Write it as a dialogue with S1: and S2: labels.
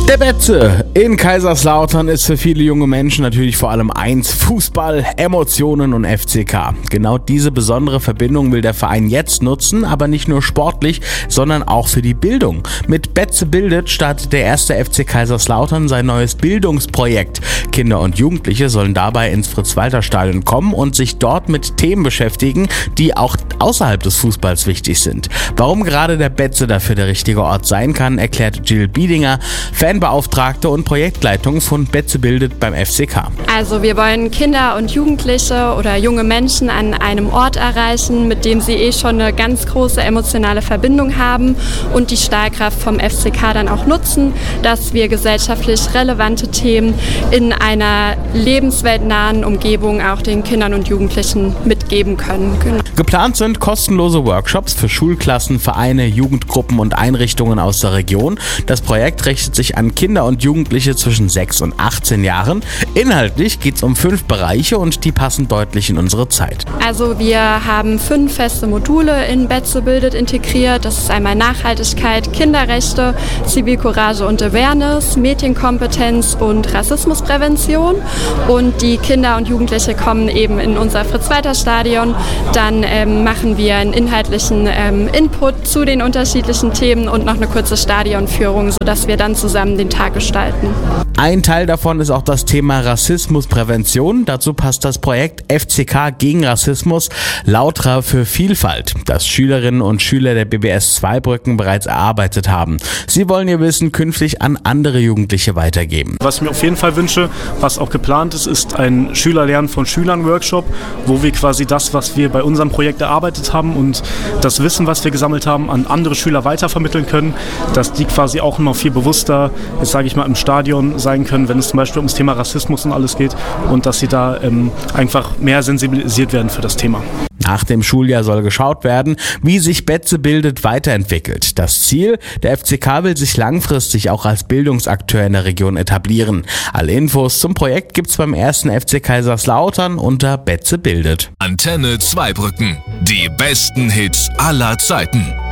S1: Der Betze in Kaiserslautern ist für viele junge Menschen natürlich vor allem eins: Fußball, Emotionen und FCK. Genau diese besondere Verbindung will der Verein jetzt nutzen, aber nicht nur sportlich, sondern auch für die Bildung. Mit Betze bildet startet der erste FC Kaiserslautern sein neues Bildungsprojekt. Kinder und Jugendliche sollen dabei ins Fritz-Walter-Stadion kommen und sich dort mit Themen beschäftigen, die auch außerhalb des Fußballs wichtig sind. Warum gerade der Betze dafür der richtige Ort sein kann, erklärt Jill Biedinger, Fanbeauftragte und Projektleitung von Betze bildet beim FCK.
S2: Also wir wollen Kinder und Jugendliche oder junge Menschen an einem Ort erreichen, mit dem sie schon eine ganz große emotionale Verbindung haben und die Strahlkraft vom FCK dann auch nutzen, dass wir gesellschaftlich relevante Themen in einer lebensweltnahen Umgebung auch den Kindern und Jugendlichen mitgeben können. Genau.
S1: Geplant sind kostenlose Workshops für Schulklassen, Vereine, Jugendgruppen und Einrichtungen aus der Region. Das Projekt richtet sich an Kinder und Jugendliche zwischen 6 und 18 Jahren. Inhaltlich geht es um 5 Bereiche und die passen deutlich in unsere Zeit.
S2: Also wir haben 5 feste Module in Betze bildet integriert. Das ist einmal Nachhaltigkeit, Kinderrechte, Zivilcourage und Awareness, Medienkompetenz und Rassismusprävention. Und die Kinder und Jugendliche kommen eben in unser Fritz-Walter-Stadion. Dann machen wir einen inhaltlichen Input zu den unterschiedlichen Themen und noch eine kurze Stadionführung, sodass wir dann zusammen den Tag gestalten.
S1: Ein Teil davon ist auch das Thema Rassismusprävention. Dazu passt das Projekt FCK gegen Rassismus, Lautra für Vielfalt, das Schülerinnen und Schüler der BBS Zweibrücken bereits erarbeitet haben. Sie wollen ihr Wissen künftig an andere Jugendliche weitergeben.
S3: Was ich mir auf jeden Fall wünsche, was auch geplant ist, ist ein Schülerlernen von Schülern Workshop, wo wir quasi das, was wir bei unserem Projekt erarbeitet haben und das Wissen, was wir gesammelt haben, an andere Schüler weitervermitteln können, dass die quasi auch noch viel bewusster, jetzt sage ich mal, im Stadion sein können, wenn es zum Beispiel ums Thema Rassismus und alles geht und dass sie da einfach mehr sensibilisiert werden für das Thema.
S1: Nach dem Schuljahr soll geschaut werden, wie sich Betze bildet weiterentwickelt. Das Ziel: der FCK will sich langfristig auch als Bildungsakteur in der Region etablieren. Alle Infos zum Projekt gibt's beim ersten FC Kaiserslautern unter Betze bildet.
S4: Antenne Zweibrücken. Die besten Hits aller Zeiten.